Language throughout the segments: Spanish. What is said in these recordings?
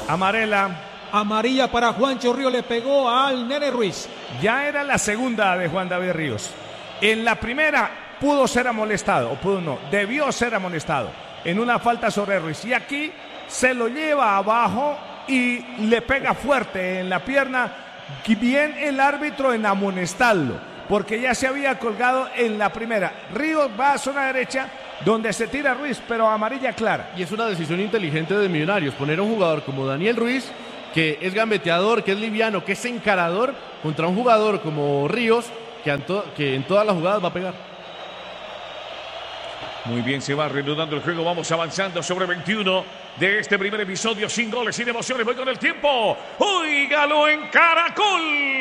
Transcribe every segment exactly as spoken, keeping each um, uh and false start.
Amarela. Amarilla para Juancho Ríos, le pegó al Nene Ruiz. Ya era la segunda de Juan David Ríos. En la primera pudo ser amonestado, o pudo no, debió ser amonestado en una falta sobre Ruiz. Y aquí se lo lleva abajo y le pega fuerte en la pierna. Bien el árbitro en amonestarlo, porque ya se había colgado en la primera. Ríos va a zona derecha, donde se tira Ruiz, pero amarilla clara. Y es una decisión inteligente de Millonarios, poner a un jugador como Daniel Ruiz, que es gambeteador, que es liviano, que es encarador, contra un jugador como Ríos, que en, to- que en todas las jugadas va a pegar. Muy bien, se va reanudando el juego. Vamos avanzando sobre veintiuno de este primer episodio. Sin goles, sin emociones. Voy con el tiempo. ¡Óigalo en Caracol!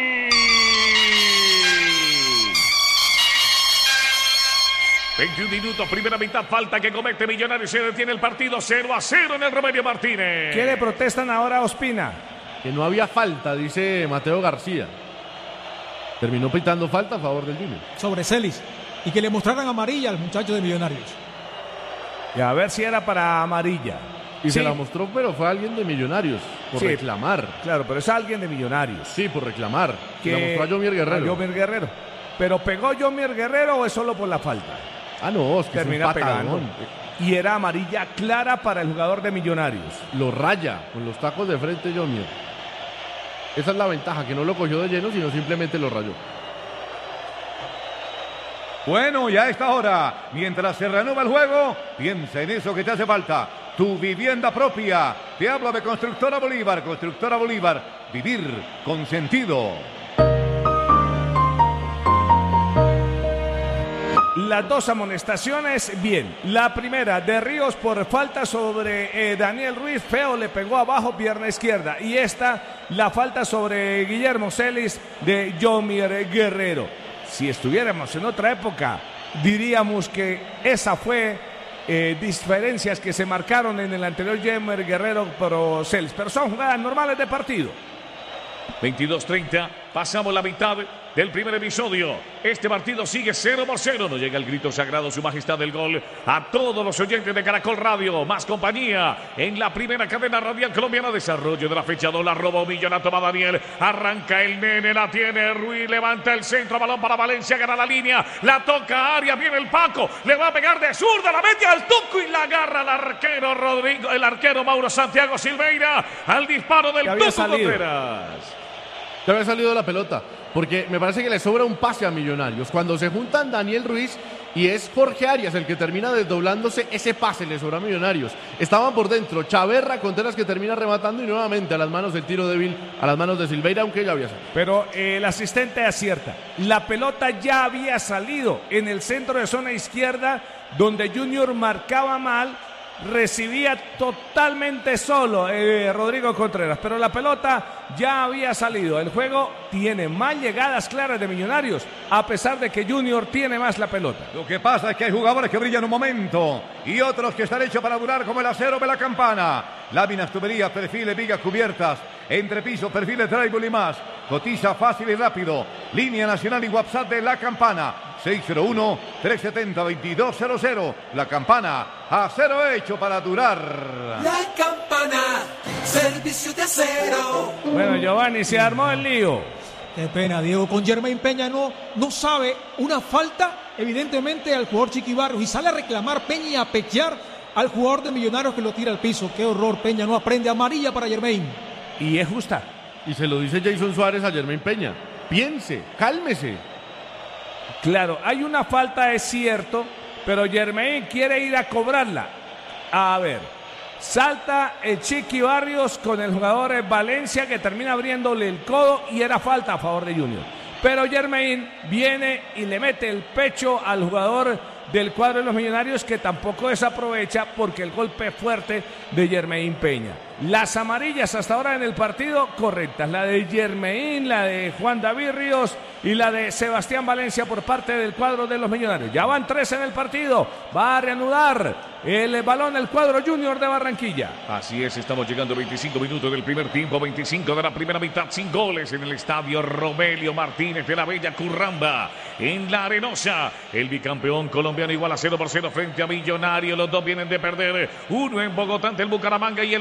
veintiún minutos, primera mitad. Falta que comete Millonarios. Se detiene el partido cero a cero en el Romelio Martínez. ¿Qué le protestan ahora a Ospina? Que no había falta, dice Mateo García. Terminó pitando falta a favor del Junior. Sobre Celis. Y que le mostraran amarilla al muchacho de Millonarios. Y a ver si era para amarilla. Y Sí. se la mostró, pero fue alguien de Millonarios, por Sí. reclamar. Claro, pero es alguien de Millonarios. Sí, por reclamar. Que... Se la mostró a Yomier Guerrero. A Yomier Guerrero. ¿Pero pegó Yomier Guerrero o es solo por la falta? Ah, no, es que Termina es un patadón. pegando. Y era amarilla clara para el jugador de Millonarios. Lo raya con los tacos de frente Yomier. Esa es la ventaja, que no lo cogió de lleno, sino simplemente lo rayó. Bueno, y a esta hora, mientras se reanuda el juego, piensa en eso que te hace falta. Tu vivienda propia. Te habla de Constructora Bolívar. Constructora Bolívar. Vivir con sentido. Las dos amonestaciones, bien. La primera de Ríos por falta sobre eh, Daniel Ruiz. Feo le pegó abajo, pierna izquierda. Y esta, la falta sobre Guillermo Celis de Yomier Guerrero. Si estuviéramos en otra época, diríamos que esa fue eh, diferencias que se marcaron en el anterior Yomier Guerrero pro Celis. Pero son jugadas normales de partido. veintidós treinta, pasamos la mitad del primer episodio. Este partido sigue cero por cero. Nos llega el grito sagrado, su majestad del gol. A todos los oyentes de Caracol Radio, más compañía en la primera cadena radial colombiana. Desarrollo de la fecha dos, la robó Millonato, va Daniel. Arranca el Nene, la tiene Ruiz, levanta el centro, balón para Valencia, gana la línea, la toca Arias, viene el Paco, le va a pegar de zurda, la mete al tuco y la agarra el arquero Rodrigo, el arquero Mauro Santiago Silveira, al disparo del Tuco Contreras. Ya había salido la pelota, porque me parece que le sobra un pase a Millonarios. Cuando se juntan Daniel Ruiz y es Jorge Arias el que termina desdoblándose, ese pase le sobra a Millonarios. Estaban por dentro, Chaverra, Contreras que termina rematando y nuevamente a las manos del tiro débil, a las manos de Silveira, aunque ya había salido. Pero eh, el asistente acierta. La pelota ya había salido en el centro de zona izquierda, donde Junior marcaba mal. Recibía totalmente solo eh, Rodrigo Contreras, pero la pelota ya había salido. El juego tiene más llegadas claras de Millonarios, a pesar de que Junior tiene más la pelota. Lo que pasa es que hay jugadores que brillan un momento y otros que están hechos para durar, como el acero de la campana. Láminas, tuberías, perfiles, vigas cubiertas, entrepisos, perfiles, drywall y más. Cotiza fácil y rápido. Línea nacional y WhatsApp de la campana. seis cero uno, tres siete cero, dos dos cero cero. La campana, acero hecho para durar. La campana, servicio de acero. Bueno, Giovanni, se armó el lío. Qué pena, Diego. Con Jermaine Peña no, no sabe una falta, evidentemente, al jugador Chiqui Barrios. Y sale a reclamar Peña y a pechear al jugador de Millonarios que lo tira al piso. Qué horror, Peña no aprende. Amarilla para Jermaine. Y es justa. Y se lo dice Jason Suárez a Jermaine Peña. Piense, cálmese. Claro, hay una falta, es cierto, pero Jermaine quiere ir a cobrarla. A ver, salta el Chiqui Barrios con el jugador Valencia, que termina abriéndole el codo y era falta a favor de Junior. Pero Jermaine viene y le mete el pecho al jugador del cuadro de los Millonarios, que tampoco desaprovecha porque el golpe fuerte de Jermaine Peña. Las amarillas hasta ahora en el partido correctas, la de Jermaine, la de Juan David Ríos y la de Sebastián Valencia por parte del cuadro de los Millonarios. Ya van tres en el partido, va a reanudar el balón el cuadro Junior de Barranquilla. Así es, estamos llegando a veinticinco minutos del primer tiempo, veinticinco de la primera mitad, sin goles en el estadio Romelio Martínez de la Bella Curramba, en La Arenosa. El bicampeón colombiano igual a cero por cero frente a Millonario. Los dos vienen de perder, uno en Bogotá ante el Bucaramanga y el otro en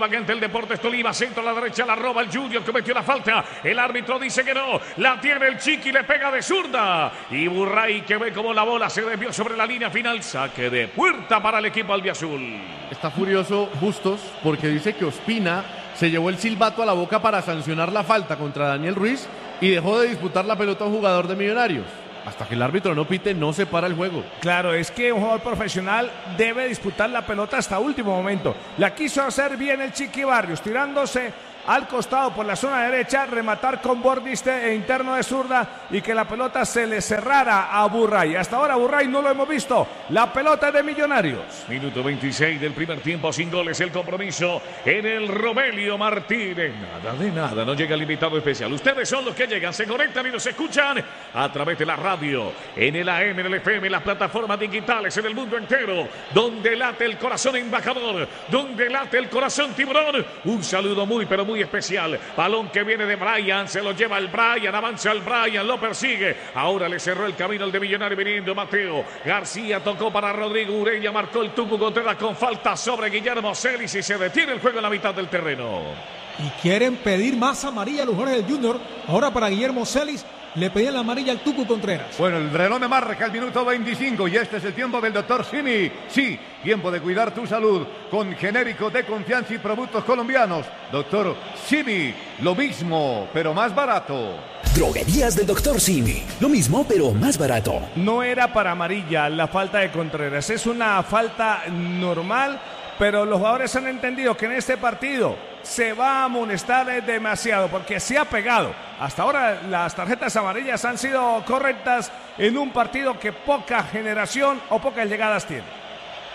Ibagué ante el Deportes Tolima. Centro a la derecha, la roba el Junior, cometió la falta. El árbitro dice que no. La tiene el Chiqui, le pega de zurda. Y Burray, que ve como la bola se desvió sobre la línea final. Saque de puerta para el equipo albiazul. Está furioso Bustos porque dice que Ospina se llevó el silbato a la boca para sancionar la falta contra Daniel Ruiz y dejó de disputar la pelota a un jugador de Millonarios. Hasta que el árbitro no pite, no se para el juego. Claro, es que un jugador profesional debe disputar la pelota hasta último momento. La quiso hacer bien el Chiqui Barrios, tirándose al costado por la zona derecha, rematar con bordiste e interno de zurda y que la pelota se le cerrara a Burray. Hasta ahora Burray no lo hemos visto. La pelota es de Millonarios. Minuto veintiséis del primer tiempo, sin goles el compromiso en el Romelio Martínez. Nada de nada, no llega el invitado especial. Ustedes son los que llegan, se conectan y nos escuchan a través de la radio, en el A M, en el F M, en las plataformas digitales, en el mundo entero, donde late el corazón embajador, donde late el corazón tiburón. Un saludo muy, pero muy muy especial. Balón que viene de Brian, se lo lleva el Brian, avanza el Brian, lo persigue. Ahora le cerró el camino el de Millonario viniendo Mateo. García tocó para Rodrigo Ureña, marcó el Tucu Contreras con falta sobre Guillermo Celis y se detiene el juego en la mitad del terreno. Y quieren pedir más amarilla a los jugadores del Junior. Ahora para Guillermo Celis le pedían la amarilla al Tucu Contreras. Bueno, el reloj me marca el minuto veinticinco y este es el tiempo del doctor Simi. Sí, tiempo de cuidar tu salud con genéricos de confianza y productos colombianos. Doctor Simi, lo mismo, pero más barato. Droguerías del doctor Simi. Lo mismo, pero más barato. No era para amarilla la falta de Contreras. Es una falta normal, pero los jugadores han entendido que en este partido se va a amonestar demasiado porque se ha pegado. Hasta ahora las tarjetas amarillas han sido correctas en un partido que poca generación o pocas llegadas tiene.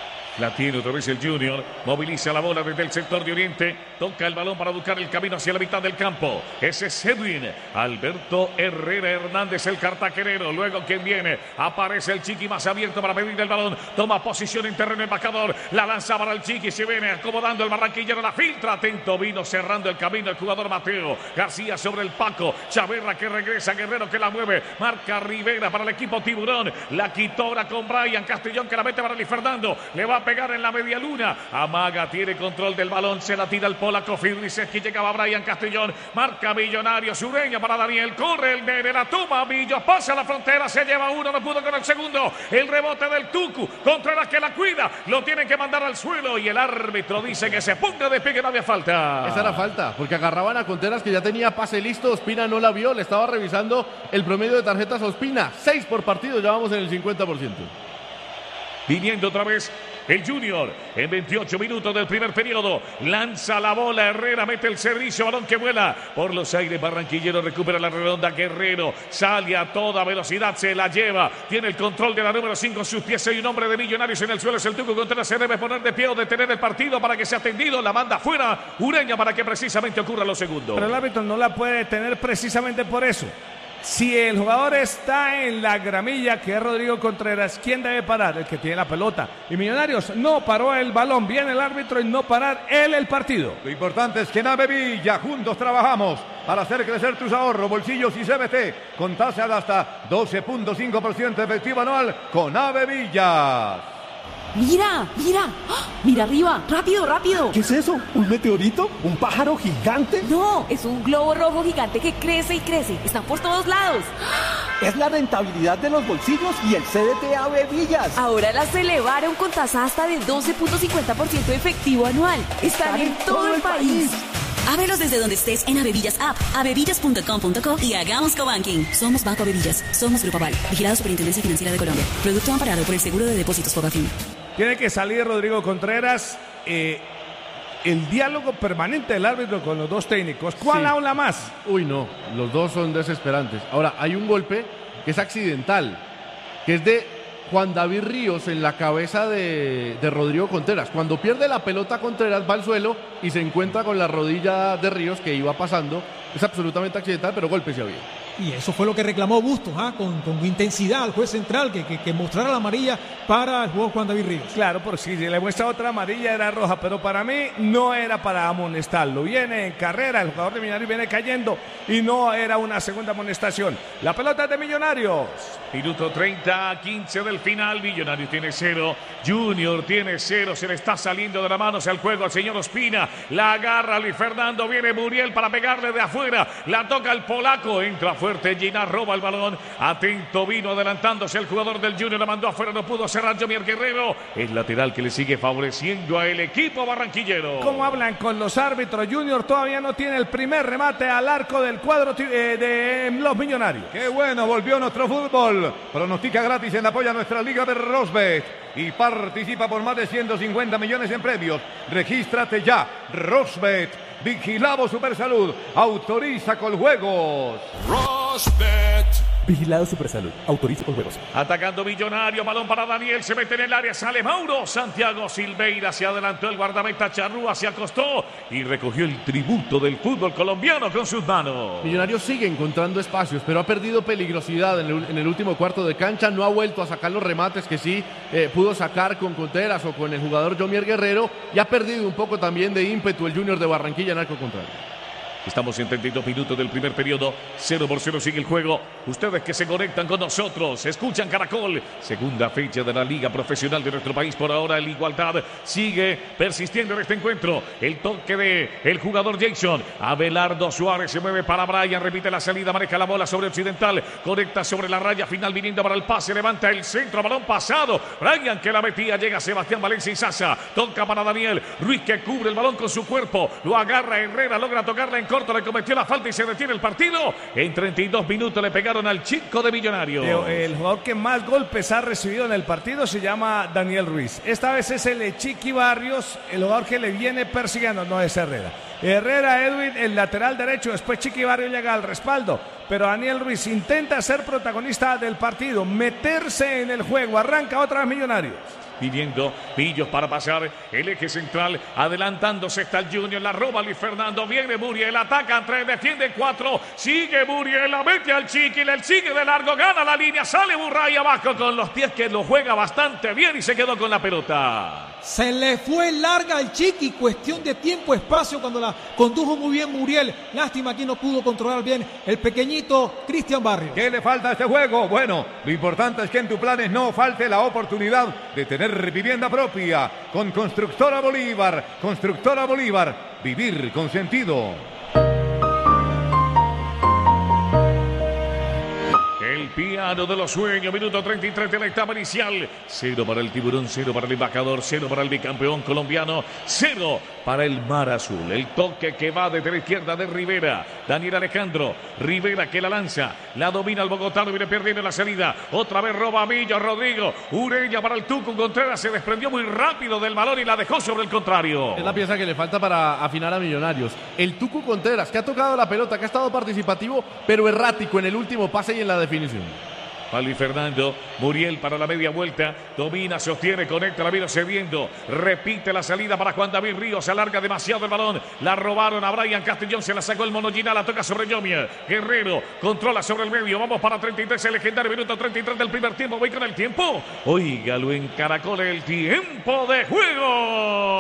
La tiene otra vez el Junior, moviliza la bola desde el sector de Oriente, toca el balón para buscar el camino hacia la mitad del campo. Ese es Edwin Alberto Herrera Hernández, el cartaquerero. Luego quien viene, aparece el Chiqui más abierto para pedir el balón, toma posición en terreno embajador, la lanza para el Chiqui, se viene acomodando el barranquillero, la filtra, atento, vino cerrando el camino el jugador Mateo. García sobre el Paco, Chaverra que regresa, Guerrero que la mueve, marca Rivera para el equipo Tiburón, la quitó ahora con Brian Castellón que la mete para Luis Fernando, le va a pegar en la media luna. Amaga, tiene control del balón, se la tira el polaco Fidrisewski, llegaba Brian Castellón, marca Millonarios, Ureña para Daniel, corre el nene, la toma Millos, pasa la frontera, se lleva uno, no pudo con el segundo, el rebote del Tucu, Contreras que la cuida, lo tienen que mandar al suelo y el árbitro dice que se ponga de pie, que no había falta. Esa era falta, porque agarraban a Contreras que ya tenía pase listo, Ospina no la vio, le estaba revisando el promedio de tarjetas a Ospina, seis por partido, ya vamos en el cincuenta por ciento. Viniendo otra vez el Junior en veintiocho minutos del primer periodo. Lanza la bola, Herrera mete el servicio, balón que vuela por los aires. Barranquillero recupera la redonda, Guerrero sale a toda velocidad, se la lleva. Tiene el control de la número cinco en sus pies. Hay un hombre de Millonarios en el suelo, es el Tucu Contreras. Se debe poner de pie o detener el partido para que sea atendido. La manda fuera Ureña para que precisamente ocurra lo segundo. Pero el árbitro no la puede detener precisamente por eso. Si el jugador está en la gramilla, que es Rodrigo Contreras, ¿quién debe parar? El que tiene la pelota. Y Millonarios no paró el balón. Viene el árbitro y no parar él el partido. Lo importante es que en Avevilla juntos trabajamos para hacer crecer tus ahorros, bolsillos y C B T con tasa de hasta doce punto cinco por ciento efectivo anual con Avevillas. ¡Mira! ¡Mira! ¡Ah! ¡Mira arriba! ¡Rápido, rápido! ¿Qué es eso? ¿Un meteorito? ¿Un pájaro gigante? No, es un globo rojo gigante que crece y crece. Están por todos lados. Es la rentabilidad de los bolsillos y el C D T Avevillas. Ahora las elevaron con tasa hasta de doce punto cincuenta por ciento efectivo anual. Están, Están en, en todo, todo el país. país. Ábrelos desde donde estés en Avevillas App, avevillas punto com punto co y hagamos cobanking. Somos Banco Avevillas, somos Grupo Aval, vigilado Superintendencia Financiera de Colombia. Producto amparado por el Seguro de Depósitos Fogafín. Tiene que salir Rodrigo Contreras. Eh, el diálogo permanente del árbitro con los dos técnicos. ¿Cuál sí. habla más? Uy, no, los dos son desesperantes. Ahora, hay un golpe que es accidental, que es de Juan David Ríos en la cabeza de, de Rodrigo Contreras. Cuando pierde la pelota, Contreras va al suelo y se encuentra con la rodilla de Ríos que iba pasando. Es absolutamente accidental, pero golpe sí había. Y eso fue lo que reclamó Bustos, ¿ah? con, con intensidad al juez central, que, que, que mostrara la amarilla para el jugador Juan David Ríos. Claro, por si le muestra otra amarilla era roja, pero para mí no era para amonestarlo. Viene en carrera, el jugador de Millonarios viene cayendo y no era una segunda amonestación. La pelota es de Millonarios. Minuto treinta, quince del final. Millonarios tiene cero, Junior tiene cero. Se le está saliendo de la mano hacia el juego al señor Ospina. La agarra Luis Fernando. Viene Muriel para pegarle de afuera. La toca el polaco. Entra fuerte. Ginar roba el balón. Atento vino adelantándose el jugador del Junior. La mandó afuera. No pudo cerrar Jomier Guerrero. El lateral que le sigue favoreciendo al equipo barranquillero. ¿Cómo hablan con los árbitros? Junior todavía no tiene el primer remate al arco del cuadro eh, de los Millonarios. Qué bueno, volvió nuestro fútbol. Pronostica gratis en apoyo a nuestra liga de Rosbet y participa por más de ciento cincuenta millones en premios. Regístrate ya. Rosbet, Vigilado Supersalud, autoriza con juegos. Rosbet. Vigilado Supersalud, autoriza con juegos. Atacando Millonario, balón para Daniel, se mete en el área, sale Mauro. Santiago Silveira, se adelantó el guardameta Charrúa, se acostó y recogió el tributo del fútbol colombiano con sus manos. Millonarios sigue encontrando espacios, pero ha perdido peligrosidad en el, en el último cuarto de cancha. No ha vuelto a sacar los remates que sí eh, pudo sacar con Contreras o con el jugador Jomier Guerrero. Y ha perdido un poco también de ímpetu el Junior de Barranquilla en arco contrario. Estamos en treinta y dos minutos del primer periodo. cero por cero sigue el juego. Ustedes que se conectan con nosotros, escuchan Caracol. Segunda fecha de la Liga Profesional de nuestro país. Por ahora, la igualdad sigue persistiendo en este encuentro. El toque de el jugador Jason. Abelardo Suárez se mueve para Brian. Repite la salida, maneja la bola sobre Occidental. Conecta sobre la raya final, viniendo para el pase. Levanta el centro, balón pasado. Brian que la metía. Llega Sebastián Valencia y Sasa. Toca para Daniel Ruiz que cubre el balón con su cuerpo. Lo agarra Herrera, logra tocarla en corto. Le cometió la falta y se detiene el partido. En treinta y dos minutos le pegaron al chico de Millonarios. El jugador que más golpes ha recibido en el partido se llama Daniel Ruiz. Esta vez es el Chiqui Barrios, el jugador que le viene persiguiendo, no es Herrera. Herrera, Edwin, el lateral derecho, después Chiqui Barrios llega al respaldo. Pero Daniel Ruiz intenta ser protagonista del partido, meterse en el juego, arranca otra vez Millonarios. Pidiendo Pillos para pasar el eje central, adelantándose está el Junior, la roba Luis Fernando, viene Muriel, ataca tres, defiende cuatro, sigue Muriel, la mete al Chiqui, le sigue de largo, gana la línea, sale Burray abajo con los pies que lo juega bastante bien y se quedó con la pelota. Se le fue larga al Chiqui, cuestión de tiempo, espacio, cuando la condujo muy bien Muriel. Lástima que no pudo controlar bien el pequeñito Cristian Barrios. ¿Qué le falta a este juego? Bueno, lo importante es que en tu planes no falte la oportunidad de tener vivienda propia con Constructora Bolívar. Constructora Bolívar, vivir con sentido. El piano de los sueños, minuto treinta y tres de la etapa inicial. Cero para el Tiburón, cero para el embajador, cero para el bicampeón colombiano, cero para el Mar Azul. El toque que va desde la izquierda de Rivera. Daniel Alejandro, Rivera que la lanza, la domina el bogotano, viene perdiendo la salida. Otra vez roba a Millo, Rodrigo. Ureña para el Tucu, Contreras se desprendió muy rápido del balón y la dejó sobre el contrario. Es la pieza que le falta para afinar a Millonarios. El Tucu Contreras, que ha tocado la pelota, que ha estado participativo, pero errático en el último pase y en la definición. Para Luis Fernando, Muriel para la media vuelta, domina, sostiene, conecta, la vino cediendo, repite la salida para Juan David Ríos, se alarga demasiado el balón, la robaron a Brian Castellón, se la sacó el Mono Gina, la toca sobre Yomier, Guerrero, controla sobre el medio, vamos para treinta y tres, el legendario minuto treinta y tres del primer tiempo, voy con el tiempo, óigalo en Caracol, el tiempo de juego.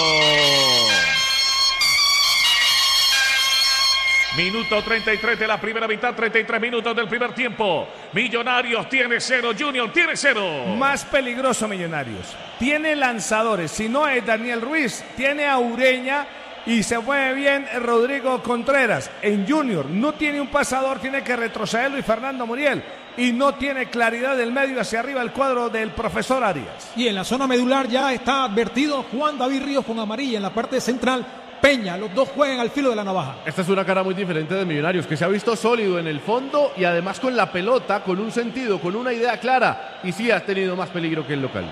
Minuto treinta y tres de la primera mitad, treinta y tres minutos del primer tiempo. Millonarios tiene cero, Junior tiene cero. Más peligroso Millonarios. Tiene lanzadores, si no es Daniel Ruiz, tiene a Ureña y se mueve bien Rodrigo Contreras. En Junior no tiene un pasador, tiene que retroceder Luis Fernando Muriel. Y no tiene claridad del medio hacia arriba el cuadro del profesor Arias. Y en la zona medular ya está advertido Juan David Ríos con amarilla en la parte central. Peña, los dos juegan al filo de la navaja. Esta es una cara muy diferente de Millonarios, que se ha visto sólido en el fondo y además con la pelota, con un sentido, con una idea clara. Y sí ha tenido más peligro que el local.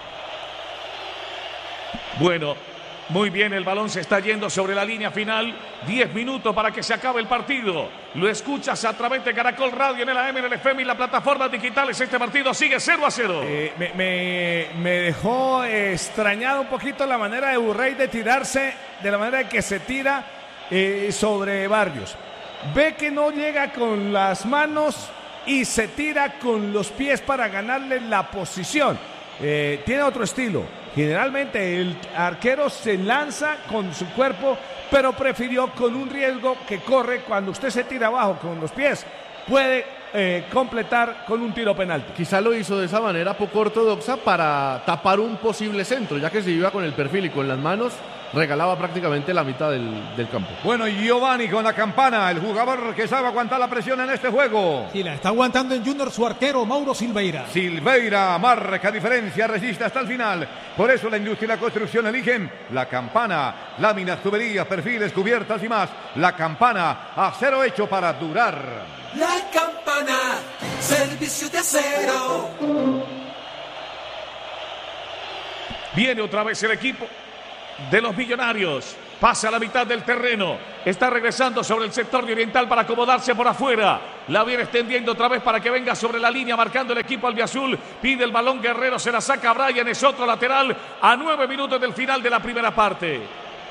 Bueno, muy bien, el balón se está yendo sobre la línea final. diez minutos para que se acabe el partido. Lo escuchas a través de Caracol Radio en el A M, en el F M y las plataformas digitales. Este partido sigue cero a cero. Eh, me, me, me dejó eh, extrañado un poquito la manera de Burray de tirarse, de la manera que se tira eh, sobre Barrios. ve que no llega con las manos y se tira con los pies para ganarle la posición. Eh, tiene otro estilo. Generalmente el arquero se lanza con su cuerpo, pero prefirió con un riesgo que corre cuando usted se tira abajo con los pies. Puede eh, completar con un tiro penalti. Quizá lo hizo de esa manera poco ortodoxa para tapar un posible centro, ya que se iba con el perfil y con las manos regalaba prácticamente la mitad del, del campo. Bueno, y Giovanni con la campana, el jugador que sabe aguantar la presión en este juego. Sí, la está aguantando en Junior su arquero Mauro Silveira. Silveira marca diferencia, resiste hasta el final. Por eso la industria y la construcción eligen la campana, láminas, tuberías, perfiles, cubiertas y más. La campana, acero hecho para durar. La campana, servicio de acero. Viene otra vez el equipo de los Millonarios. Pasa a la mitad del terreno. Está regresando sobre el sector de Oriental para acomodarse por afuera. La viene extendiendo otra vez para que venga sobre la línea, marcando el equipo albiazul. Pide el balón Guerrero, se la saca Brian, es otro lateral a nueve minutos del final de la primera parte.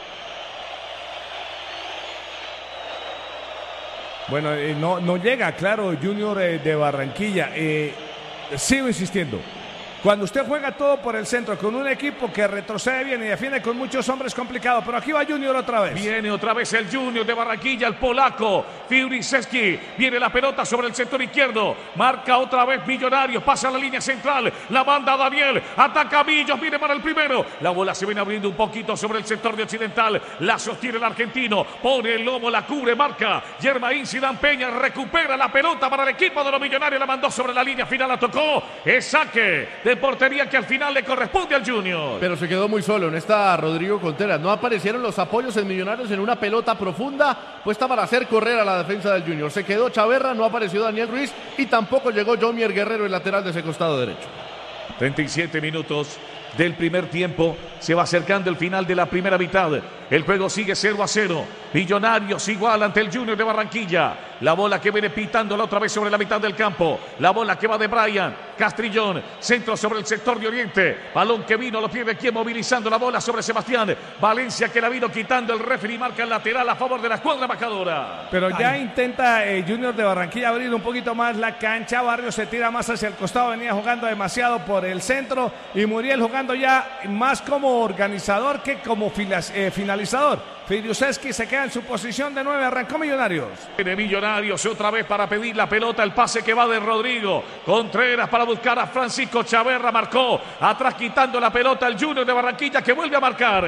Bueno, eh, no, no llega, claro, Junior eh, de Barranquilla. Eh, sigo insistiendo. Cuando usted juega todo por el centro con un equipo que retrocede bien y defiende con muchos hombres, complicado. Pero aquí va Junior otra vez. Viene otra vez el Junior de Barranquilla, el polaco Fiuriszewski. Viene la pelota sobre el sector izquierdo. Marca otra vez Millonarios. Pasa a la línea central. La banda Daniel. Ataca a Millos. Viene para el primero. La bola se viene abriendo un poquito sobre el sector de Occidental. La sostiene el argentino. Pone el lomo, la cubre, marca. Germain Zidane Peña recupera la pelota para el equipo de los Millonarios. La mandó sobre la línea final. La tocó. Es saque de portería que al final le corresponde al Junior. Pero se quedó muy solo, no está Rodrigo Contreras. No aparecieron los apoyos en Millonarios en una pelota profunda puesta para hacer correr a la defensa del Junior. Se quedó Chaverra, no apareció Daniel Ruiz y tampoco llegó Jomier Guerrero, el lateral de ese costado derecho. treinta y siete minutos del primer tiempo. Se va acercando el final de la primera mitad. El juego sigue cero a cero. Millonarios igual ante el Junior de Barranquilla. La bola que viene pitándola otra vez sobre la mitad del campo. La bola que va de Brian Castrillón. Centro sobre el sector de Oriente. Balón que vino, lo pierde quien movilizando la bola sobre Sebastián Valencia, que la vino quitando el referee. Marca el lateral a favor de la escuadra marcadora. Pero ya Ay. intenta eh, Junior de Barranquilla abrir un poquito más la cancha. Barrio se tira más hacia el costado. Venía jugando demasiado por el centro. Y Muriel jugando ya más como organizador que como filas, eh, finalizador. Fiuriszewski se queda en su posición de nueve. Arrancó Millonarios. De Millonarios otra vez para pedir la pelota. El pase que va de Rodrigo Contreras para buscar a Francisco Chaverra. Marcó atrás quitando la pelota el Junior de Barranquilla, que vuelve a marcar.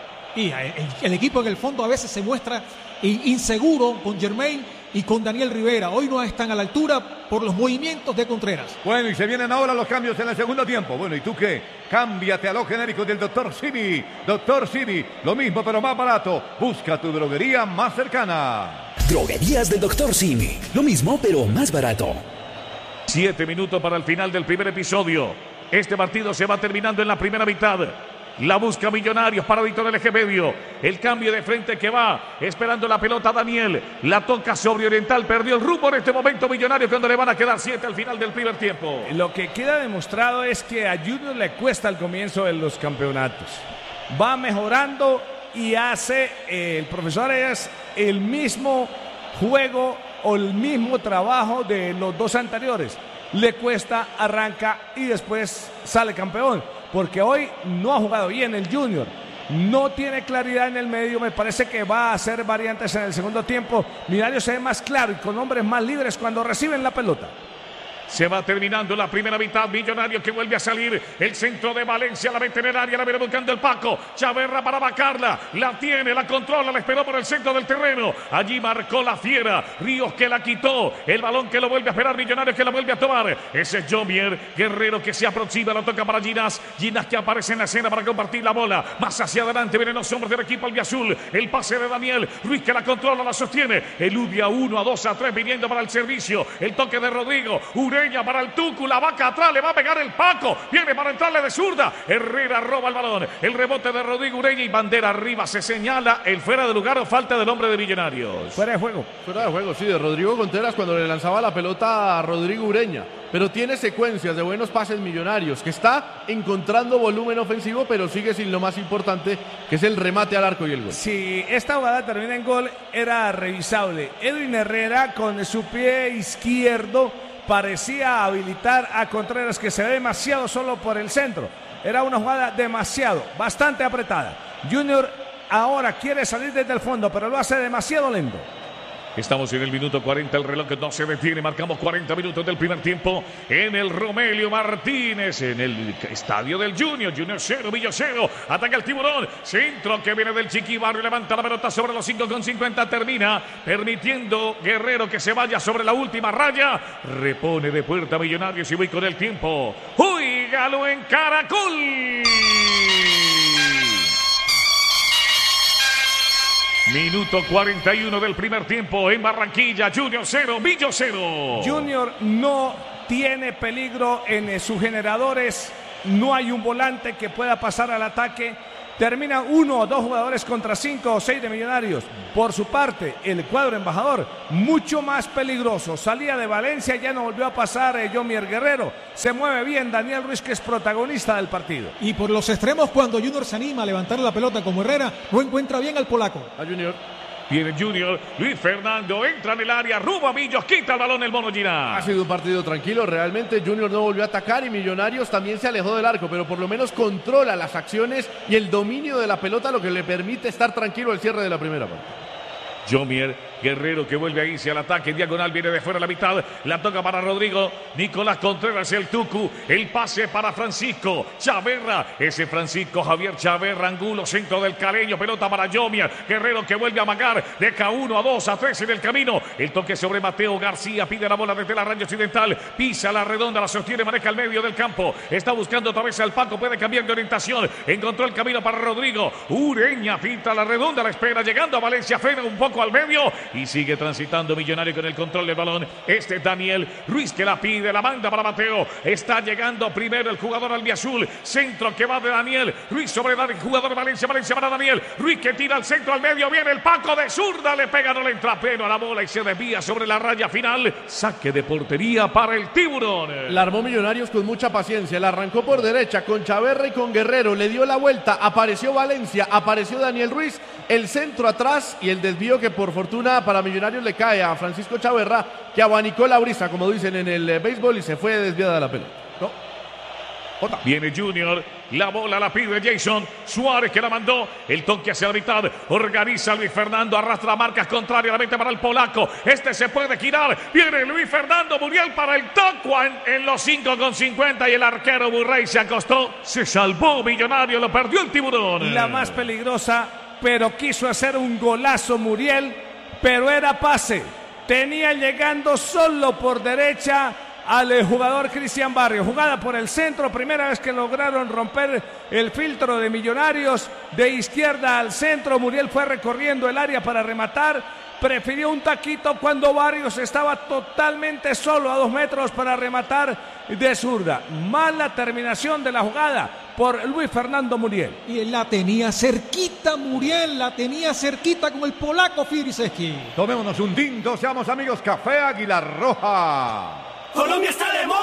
Y el, el equipo en el fondo a veces se muestra inseguro con Germain y con Daniel Rivera. Hoy no están a la altura por los movimientos de Contreras. Bueno, y se vienen ahora los cambios en el segundo tiempo. Bueno, ¿y tú qué? Cámbiate a lo genérico del doctor Simi. doctor Simi, lo mismo pero más barato. Busca tu droguería más cercana. Droguerías del doctor Simi. Lo mismo pero más barato. Siete minutos para el final del primer episodio. Este partido se va terminando en la primera mitad. La busca Millonarios, paradito del eje medio. El cambio de frente que va, esperando la pelota Daniel. La toca sobre Oriental, perdió el rumbo en este momento Millonarios, cuando le van a quedar siete al final del primer tiempo. Lo que queda demostrado es que a Junior le cuesta el comienzo de los campeonatos. Va mejorando y hace, eh, el profesor es el mismo juego o el mismo trabajo de los dos anteriores. Le cuesta, arranca y después sale campeón. Porque hoy no ha jugado bien el Junior. No tiene claridad en el medio. Me parece que va a hacer variantes en el segundo tiempo. Millonarios se ve más claro y con hombres más libres cuando reciben la pelota. Se va terminando la primera mitad. Millonarios que vuelve a salir. El centro de Valencia, la mete en el área, la viene buscando el Paco. Chaverra para vacarla. La tiene, la controla, la esperó por el centro del terreno. Allí marcó la fiera. Ríos que la quitó. El balón que lo vuelve a esperar. Millonarios que la vuelve a tomar. Ese es Jomier Guerrero que se aproxima. Lo toca para Ginás. Ginás que aparece en la escena para compartir la bola. Más hacia adelante vienen los hombres del equipo albiazul. El pase de Daniel Ruiz que la controla, la sostiene. Elude a uno, a dos, a tres viniendo para el servicio. El toque de Rodrigo Ure Ureña para el Tucu, la vaca atrás, le va a pegar el Paco, viene para entrarle de zurda, Herrera roba el balón, el rebote de Rodrigo Ureña y bandera arriba, se señala el fuera de lugar o falta del hombre de Millonarios. Fuera de juego. Fuera de juego, sí, de Rodrigo Contreras cuando le lanzaba la pelota a Rodrigo Ureña. Pero tiene secuencias de buenos pases Millonarios, que está encontrando volumen ofensivo, pero sigue sin lo más importante, que es el remate al arco y el gol. Si esta jugada termina en gol, era revisable. Edwin Herrera con su pie izquierdo parecía habilitar a Contreras, que se ve demasiado solo por el centro. Era una jugada demasiado, bastante apretada. Junior ahora quiere salir desde el fondo, pero lo hace demasiado lento. Estamos en el minuto cuarenta, el reloj no se detiene, marcamos cuarenta minutos del primer tiempo en el Romelio Martínez, en el estadio del Junior, Junior cero, Villa cero, ataca el Tiburón, centro que viene del Chiqui Barrio, levanta la pelota sobre los cinco con cincuenta, termina permitiendo Guerrero que se vaya sobre la última raya, repone de puerta Millonarios y voy con el tiempo, ¡uy, Galo en Caracol! Minuto cuarenta y uno del primer tiempo en Barranquilla, Junior cero, Villa cero. Junior no tiene peligro en sus generadores, no hay un volante que pueda pasar al ataque. Termina uno o dos jugadores contra cinco o seis de Millonarios. Por su parte, el cuadro embajador, mucho más peligroso. Salía de Valencia, ya no volvió a pasar eh, Yomier Guerrero. Se mueve bien Daniel Ruiz, que es protagonista del partido. Y por los extremos, cuando Junior se anima a levantar la pelota como Herrera, no encuentra bien al polaco. A Junior. Viene Junior, Luis Fernando, entra en el área, Ruba Millos, quita el balón el Mono Girá. Ha sido un partido tranquilo, realmente Junior no volvió a atacar y Millonarios también se alejó del arco, pero por lo menos controla las acciones y el dominio de la pelota, lo que le permite estar tranquilo al cierre de la primera parte. Yomier Guerrero que vuelve a irse al ataque, diagonal viene de fuera a la mitad, la toca para Rodrigo, Nicolás Contreras, el Tucu, el pase para Francisco Chaverra, ese Francisco Javier Chaverra, Angulo, centro del Caleño, pelota para Yomier Guerrero que vuelve a amagar, deja uno, a dos, a tres en el camino, el toque sobre Mateo García, pide la bola desde la raya occidental, pisa la redonda, la sostiene, maneja el medio del campo, está buscando otra vez al Paco, puede cambiar de orientación, encontró el camino para Rodrigo, Ureña pinta la redonda, la espera, llegando a Valencia, frena un poco al medio y sigue transitando Millonario con el control del balón. Este Daniel Ruiz que la pide, la manda para Mateo. Está llegando primero el jugador albiazul. Centro que va de Daniel Ruiz sobre el jugador Valencia. Valencia para Daniel Ruiz que tira al centro al medio. Viene el Paco de zurda, le pega, no le entra pleno a la bola y se desvía sobre la raya final. Saque de portería para el Tiburón. La armó Millonarios con mucha paciencia. La arrancó por derecha con Chaverra y con Guerrero. Le dio la vuelta. Apareció Valencia. Apareció Daniel Ruiz. El centro atrás y el desvío que por fortuna para Millonarios le cae a Francisco Chaverra, que abanicó la brisa, como dicen en el eh, béisbol, y se fue desviada la pelota. ¿No? Otra. Viene Junior, la bola la pide Jason Suárez que la mandó, el toque hacia la mitad, organiza Luis Fernando, arrastra marcas contrarias, la mete para el polaco, este se puede girar, viene Luis Fernando Muriel para el toco en, en los cinco con cincuenta y el arquero Burrey se acostó, se salvó Millonario, lo perdió el Tiburón. La más peligrosa, pero quiso hacer un golazo Muriel, pero era pase, tenía llegando solo por derecha al jugador Cristian Barrio, jugada por el centro, primera vez que lograron romper el filtro de Millonarios, de izquierda al centro, Muriel fue recorriendo el área para rematar, prefirió un taquito cuando Barrios estaba totalmente solo a dos metros para rematar de zurda. Mala terminación de la jugada por Luis Fernando Muriel. Y él la tenía cerquita, Muriel, la tenía cerquita con el polaco Firiseski. Tomémonos un tinto, seamos amigos, Café Águila Roja. Colombia está de moda.